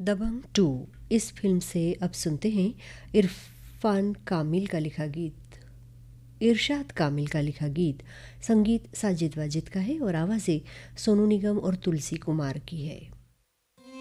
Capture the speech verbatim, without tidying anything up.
दबंग to इस film से अब सुनते हैं इरफान कामिल का लिखा गीत, इरशाद कामिल का लिखा गीत। संगीत साजिद वाजिद का है और आवाज़ें सोनू निगम और तुलसी कुमार की है।